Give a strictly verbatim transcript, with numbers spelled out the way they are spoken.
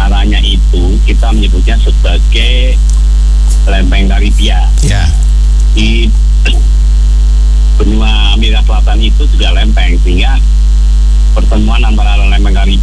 utaranya itu kita menyebutnya sebagai lempeng Karibia. Ya. Di benua Amerika Selatan itu juga lempeng, sehingga pertemuan antara lempeng Karibia